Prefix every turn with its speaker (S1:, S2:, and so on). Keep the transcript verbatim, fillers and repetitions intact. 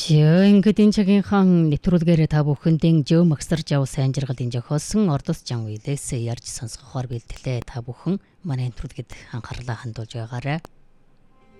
S1: Жөө ингээд энэ цагийнхан нэвтрүүлгээрээ та бүхэндээ Жөө Магсар Жав сайн жаргалын жохоосон Ордос Жан үйлээс ярьж сонсгохоор бэлтгэлээ. Та бүхэн манай нэвтрүүлгэд анхаарлаа хандуулж байгаарай.